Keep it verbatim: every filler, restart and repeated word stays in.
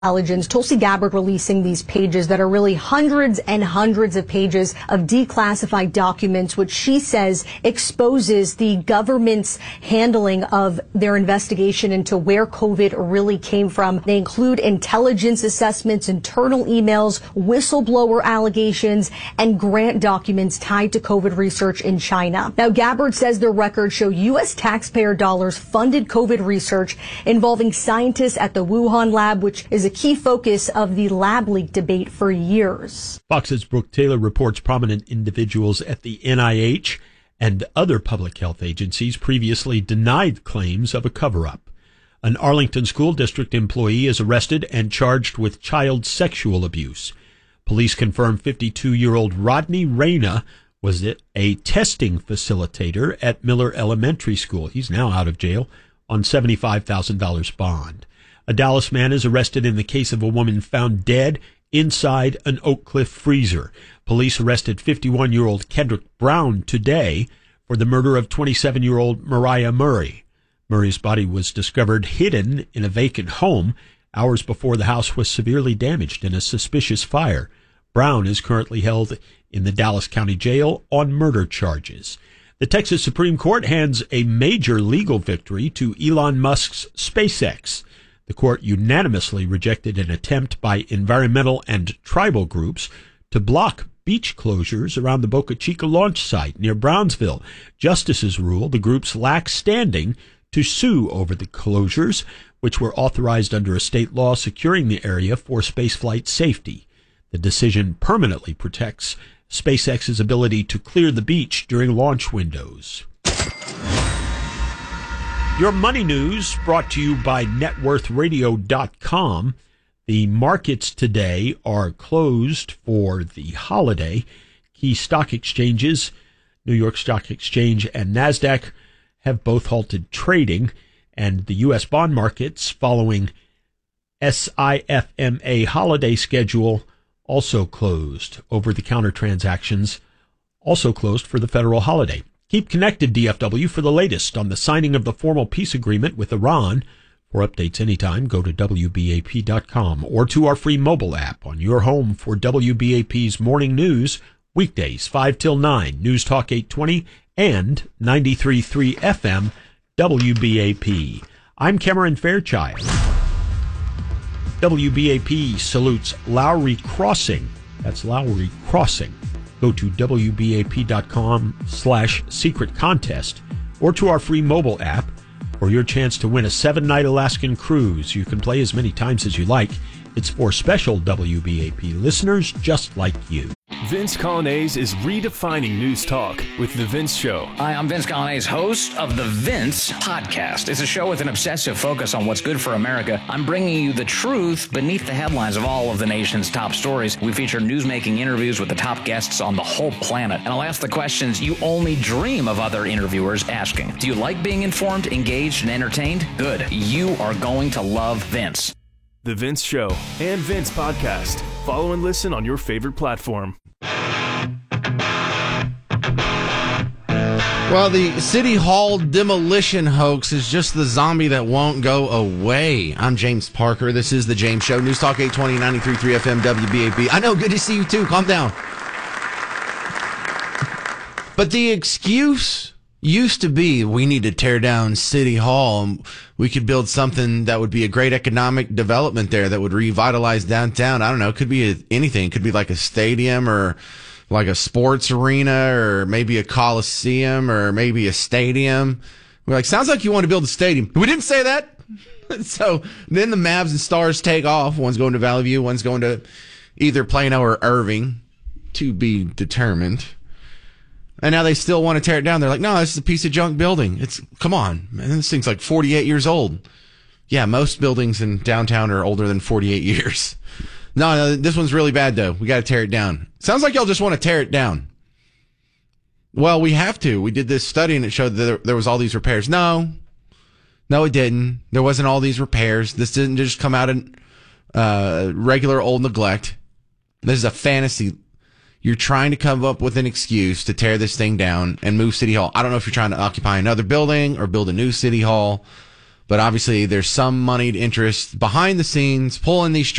Intelligence, Tulsi Gabbard releasing these pages that are really hundreds and hundreds of pages of declassified documents, which she says exposes the government's handling of their investigation into where COVID really came from. They include intelligence assessments, internal emails, whistleblower allegations, and grant documents tied to COVID research in China. Now, Gabbard says the records show U S taxpayer dollars funded COVID research involving scientists at the Wuhan lab, which is a key focus of the lab leak debate for years. Fox's Brooke Taylor reports prominent individuals at the N I H and other public health agencies previously denied claims of a cover-up. An Arlington School District employee is arrested and charged with child sexual abuse. Police confirm fifty-two-year-old Rodney Reyna was a testing facilitator at Miller Elementary School. He's now out of jail on seventy-five thousand dollars bond. A Dallas man is arrested in the case of a woman found dead inside an Oak Cliff freezer. Police arrested fifty-one-year-old Kendrick Brown today for the murder of twenty-seven-year-old Mariah Murray. Murray's body was discovered hidden in a vacant home hours before the house was severely damaged in a suspicious fire. Brown is currently held in the Dallas County Jail on murder charges. The Texas Supreme Court hands a major legal victory to Elon Musk's SpaceX. The court unanimously rejected an attempt by environmental and tribal groups to block beach closures around the Boca Chica launch site near Brownsville. Justices ruled the groups lack standing to sue over the closures, which were authorized under a state law securing the area for spaceflight safety. The decision permanently protects SpaceX's ability to clear the beach during launch windows. Your money news brought to you by net worth radio dot com. The markets today are closed for the holiday. Key stock exchanges, New York Stock Exchange and NASDAQ, have both halted trading, and the U S bond markets, following S I F M A holiday schedule, also closed. Over-the-counter transactions also closed for the federal holiday. Keep connected, D F W, for the latest on the signing of the formal peace agreement with Iran. For updates anytime, go to W B A P dot com or to our free mobile app on your home for W B A P's morning news, weekdays five till nine, News Talk eight twenty and ninety-three point three F M W B A P. I'm Cameron Fairchild. W B A P salutes Lowry Crossing. That's Lowry Crossing. Go to W B A P dot com slash secret contest or to our free mobile app for your chance to win a seven-night Alaskan cruise. You can play as many times as you like. It's for special W B A P listeners just like you. Vince Coglianese is redefining news talk with The Vince Show. Hi, I'm Vince Coglianese, host of The Vince Podcast. It's a show with an obsessive focus on what's good for America. I'm bringing you the truth beneath the headlines of all of the nation's top stories. We feature newsmaking interviews with the top guests on the whole planet. And I'll ask the questions you only dream of other interviewers asking. Do you like being informed, engaged, and entertained? Good. You are going to love Vince. The Vince Show and Vince Podcast. Follow and listen on your favorite platform. Well, the City Hall demolition hoax is just the zombie that won't go away. I'm James Parker. This is The James Show. News Talk eight twenty, ninety-three point three F M W B A P. I know, good to see you too. Calm down. But the excuse used to be we need to tear down City Hall and we could build something that would be a great economic development there that would revitalize downtown. I don't know. It could be anything. It could be like a stadium or like a sports arena or maybe a coliseum or maybe a stadium. We're like, sounds like you want to build a stadium. We didn't say that. So then the Mavs and Stars take off. One's going to Valley View. One's going to either Plano or Irving, to be determined. And now they still want to tear it down. They're like, no, this is a piece of junk building. It's, come on, man, this thing's like forty-eight years old. Yeah, most buildings in downtown are older than forty-eight years. No, no, this one's really bad, though. We got to tear it down. Sounds like y'all just want to tear it down. Well, we have to. We did this study, and it showed that there, there was all these repairs. No. No, it didn't. There wasn't all these repairs. This didn't just come out in uh, regular old neglect. This is a fantasy. You're trying to come up with an excuse to tear this thing down and move City Hall. I don't know if you're trying to occupy another building or build a new City Hall, But obviously, there's some moneyed interest behind the scenes pulling these